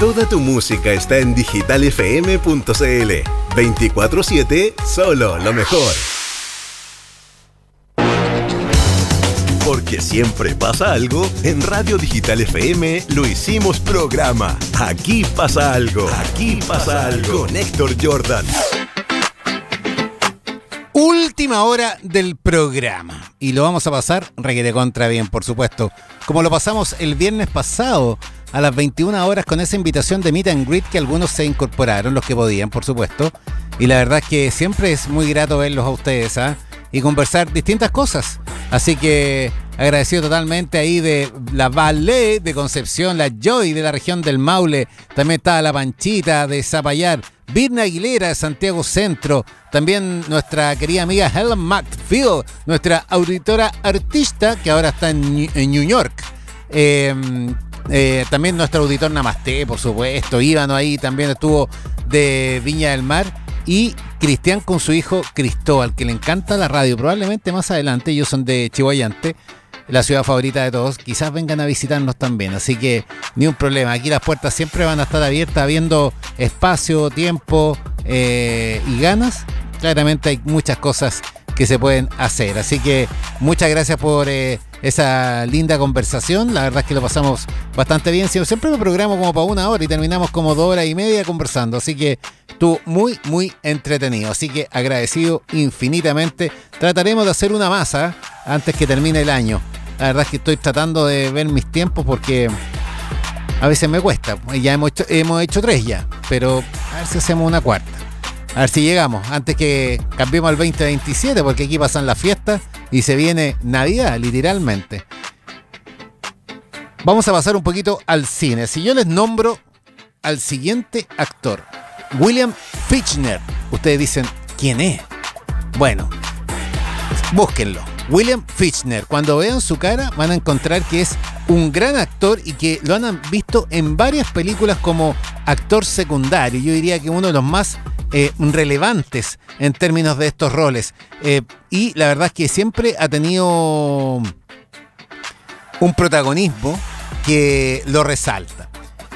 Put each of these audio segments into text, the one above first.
Toda tu música está en digitalfm.cl. 24/7, solo lo mejor. Porque siempre pasa algo, en Radio Digital FM lo hicimos programa. Aquí pasa algo. Aquí pasa algo. Con Héctor Jordan. Última hora del programa. Y lo vamos a pasar requete contra bien, por supuesto. Como lo pasamos el viernes pasado a las 21 horas con esa invitación de Meet and Greet que algunos se incorporaron, los que podían, por supuesto. Y la verdad es que siempre es muy grato verlos a ustedes, y conversar distintas cosas. Así que agradecido totalmente ahí de la Valle de Concepción, la Joy de la región del Maule, también está la Panchita de Zapallar, Virna Aguilera de Santiago Centro, también nuestra querida amiga Helen McPhail, nuestra auditora artista que ahora está en New York. También nuestro auditor Namaste, por supuesto, Ivano ahí también estuvo de Viña del Mar. Y Cristian con su hijo Cristóbal, que le encanta la radio. Probablemente más adelante, ellos son de Chihuayante, la ciudad favorita de todos. Quizás vengan a visitarnos también, así que ni un problema. Aquí las puertas siempre van a estar abiertas, habiendo espacio, tiempo y ganas. Claramente hay muchas cosas que se pueden hacer. Así que muchas gracias por esa linda conversación. La verdad es que lo pasamos bastante bien. Siempre me programo como para 1 hora y terminamos como 2 horas y media conversando. Así que estuvo muy, muy entretenido. Así que agradecido infinitamente. Trataremos de hacer una masa antes que termine el año. La verdad es que estoy tratando de ver mis tiempos porque a veces me cuesta. Ya hemos hecho 3 ya, pero a ver si hacemos una cuarta. A ver si llegamos antes que cambiemos al 2027, porque aquí pasan las fiestas y se viene Navidad, literalmente. Vamos a pasar un poquito al cine. Si yo les nombro al siguiente actor, William Fichtner, ustedes dicen, ¿quién es? Bueno, búsquenlo. William Fichtner. Cuando vean su cara van a encontrar que es un gran actor y que lo han visto en varias películas como actor secundario. Yo diría que uno de los más relevantes en términos de estos roles. Y la verdad es que siempre ha tenido un protagonismo que lo resalta.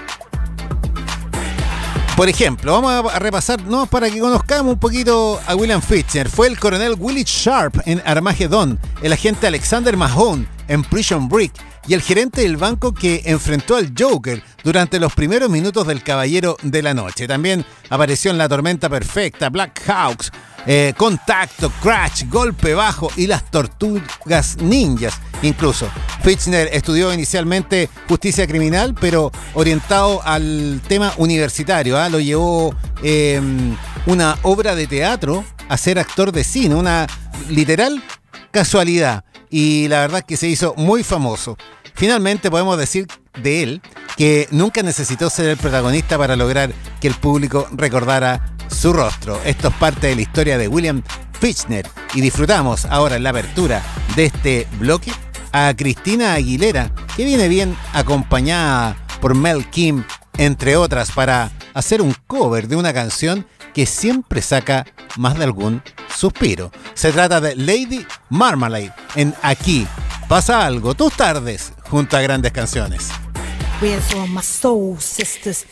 Por ejemplo, vamos a repasar, ¿no?, para que conozcamos un poquito a William Fichtner. Fue el coronel Willie Sharp en Armageddon, el agente Alexander Mahone en Prison Break y el gerente del banco que enfrentó al Joker durante los primeros minutos del Caballero de la Noche. También apareció en La Tormenta Perfecta, Black Hawks, Contacto, Crash, Golpe Bajo y Las Tortugas Ninjas. Incluso Fichtner estudió inicialmente justicia criminal, pero orientado al tema universitario. Lo llevó una obra de teatro a ser actor de cine, una literal casualidad. Y la verdad es que se hizo muy famoso. Finalmente podemos decir de él que nunca necesitó ser el protagonista para lograr que el público recordara su rostro. Esto es parte de la historia de William Fichtner. Y disfrutamos ahora en la apertura de este bloque a Christina Aguilera, que viene bien acompañada por Mel Kim, entre otras, para hacer un cover de una canción que siempre saca más de algún suspiro. Se trata de Lady Marmalade en Aquí Pasa Algo, tus tardes junto a grandes canciones. Where's all my soul sisters?